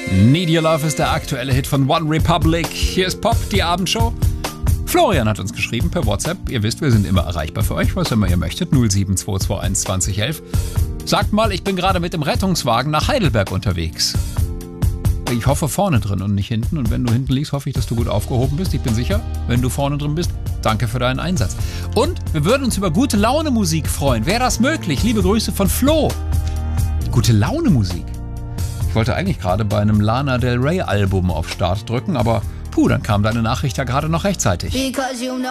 Need Your Love ist der aktuelle Hit von One Republic. Hier ist Pop, die Abendshow. Florian hat uns geschrieben per WhatsApp. Ihr wisst, wir sind immer erreichbar für euch, was immer ihr möchtet. 07221 2011. Sagt mal, ich bin gerade mit dem Rettungswagen nach Heidelberg unterwegs. Ich hoffe vorne drin und nicht hinten. Und wenn du hinten liegst, hoffe ich, dass du gut aufgehoben bist. Ich bin sicher, wenn du vorne drin bist, danke für deinen Einsatz. Und wir würden uns über gute Laune Musik freuen. Wäre das möglich? Liebe Grüße von Flo. Gute Laune Musik. Ich wollte eigentlich gerade bei einem Lana Del Rey Album auf Start drücken, aber dann kam deine Nachricht ja gerade noch rechtzeitig.